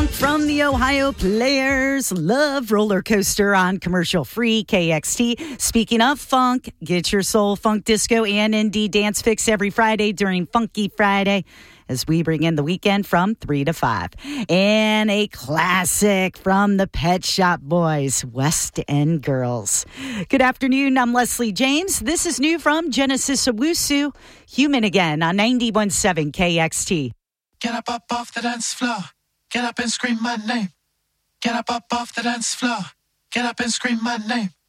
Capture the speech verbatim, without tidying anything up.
Funk from the Ohio Players. Love roller coaster on commercial free K X T. Speaking of funk, get your soul, funk, disco, and indie dance fix every Friday during Funky Friday as we bring in the weekend from three to five. And a classic from the Pet Shop Boys, West End Girls. Good afternoon. I'm Leslie James. This is new from Genesis Owusu, Human Again on ninety-one point seven K X T. Get up, up off the dance floor. Get up and scream my name. Get up, up off the dance floor. Get up and scream my name.